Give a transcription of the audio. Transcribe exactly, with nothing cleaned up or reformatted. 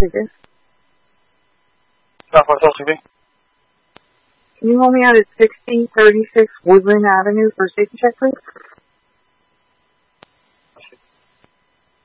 ticket. Southwest L C B. Can you hold me out at sixty thirty-six Woodland Avenue for a safety check, please?